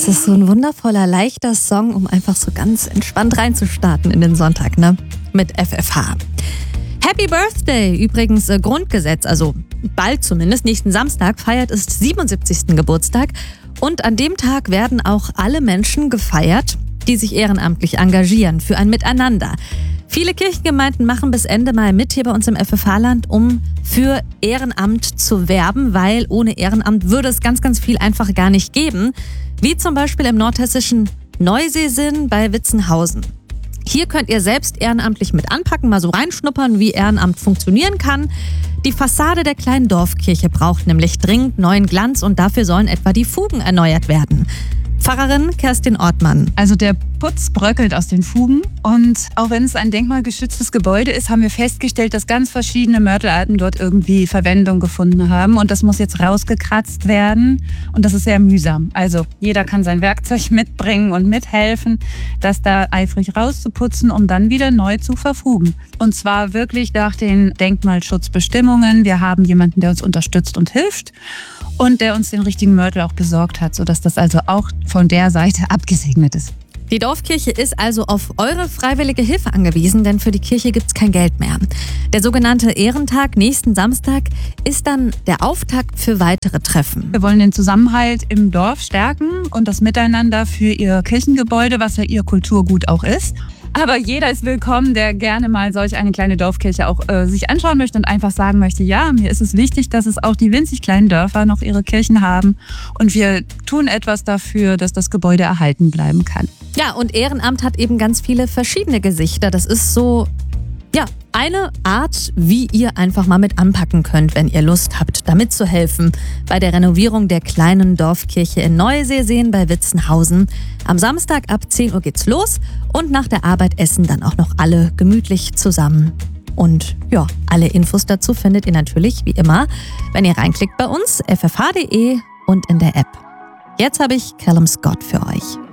Das ist so ein wundervoller, leichter Song, um einfach so ganz entspannt reinzustarten in den Sonntag, ne? Mit FFH. Happy Birthday! Übrigens Grundgesetz, also bald zumindest, nächsten Samstag feiert es 77. Geburtstag. Und an dem Tag werden auch alle Menschen gefeiert, die sich ehrenamtlich engagieren für ein Miteinander. Viele Kirchengemeinden machen bis Ende Mai mit hier bei uns im FFH-Land, um für Ehrenamt zu werben, weil ohne Ehrenamt würde es ganz, ganz viel einfach gar nicht geben. Wie zum Beispiel im nordhessischen Neuseesinn bei Witzenhausen. Hier könnt ihr selbst ehrenamtlich mit anpacken, mal so reinschnuppern, wie Ehrenamt funktionieren kann. Die Fassade der kleinen Dorfkirche braucht nämlich dringend neuen Glanz und dafür sollen etwa die Fugen erneuert werden. Pfarrerin Kerstin Ortmann. Also der Putz bröckelt aus den Fugen und auch wenn es ein denkmalgeschütztes Gebäude ist, haben wir festgestellt, dass ganz verschiedene Mörtelarten dort irgendwie Verwendung gefunden haben und das muss jetzt rausgekratzt werden und das ist sehr mühsam. Also jeder kann sein Werkzeug mitbringen und mithelfen, das da eifrig rauszuputzen, um dann wieder neu zu verfugen. Und zwar wirklich nach den Denkmalschutzbestimmungen. Wir haben jemanden, der uns unterstützt und hilft und der uns den richtigen Mörtel auch besorgt hat, sodass das also auch von der Seite abgesegnet ist. Die Dorfkirche ist also auf eure freiwillige Hilfe angewiesen, denn für die Kirche gibt es kein Geld mehr. Der sogenannte Ehrentag nächsten Samstag ist dann der Auftakt für weitere Treffen. Wir wollen den Zusammenhalt im Dorf stärken und das Miteinander für ihr Kirchengebäude, was ja ihr Kulturgut auch ist. Aber jeder ist willkommen, der gerne mal solch eine kleine Dorfkirche auch sich anschauen möchte und einfach sagen möchte, ja, mir ist es wichtig, dass es auch die winzig kleinen Dörfer noch ihre Kirchen haben. Und wir tun etwas dafür, dass das Gebäude erhalten bleiben kann. Ja, und Ehrenamt hat eben ganz viele verschiedene Gesichter. Das ist so, ja, eine Art, wie ihr einfach mal mit anpacken könnt, wenn ihr Lust habt, da mitzuhelfen bei der Renovierung der kleinen Dorfkirche in Neuseeseen bei Witzenhausen. Am Samstag ab 10 Uhr geht's los und nach der Arbeit essen dann auch noch alle gemütlich zusammen. Und ja, alle Infos dazu findet ihr natürlich wie immer, wenn ihr reinklickt bei uns, ffh.de und in der App. Jetzt habe ich Callum Scott für euch.